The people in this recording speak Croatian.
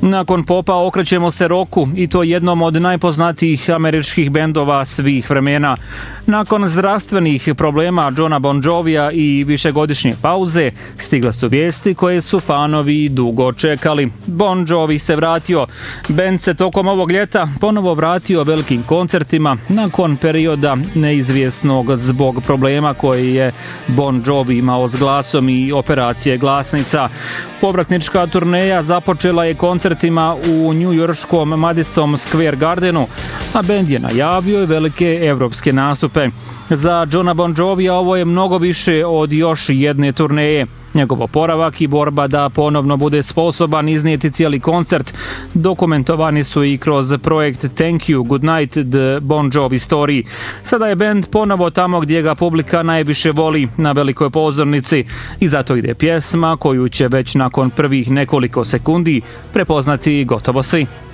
Nakon popa okrećemo se rocku i to jednom od najpoznatijih američkih bendova svih vremena. Nakon zdravstvenih problema Johna Bon Jovija i višegodišnje pauze, stigle su vijesti koje su fanovi dugo čekali. Bon Jovi se vratio. Bend se tokom ovog ljeta ponovo vratio velikim koncertima nakon perioda neizvjesnog zbog problema koji je Bon Jovi imao s glasom i operacije glasnica. Povratnička turneja započela je koncertima u njujorškom Madison Square Gardenu, a bend je najavio i velike evropske nastupe. Za Johna Bon Jovija ovo je mnogo više od još jedne turneje. Njegov oporavak i borba da ponovno bude sposoban iznijeti cijeli koncert dokumentovani su i kroz projekt Thank You, Good Night, The Bon Jovi Story. Sada je bend ponovo tamo gdje ga publika najviše voli, na velikoj pozornici, i zato ide pjesma koju će već nakon prvih nekoliko sekundi prepoznati gotovo svi.